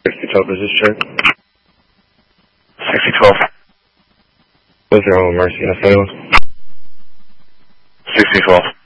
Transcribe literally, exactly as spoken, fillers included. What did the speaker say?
sixty twelve, is this check? sixty twelve. What's your home, Mercy? I failed. sixty twelve.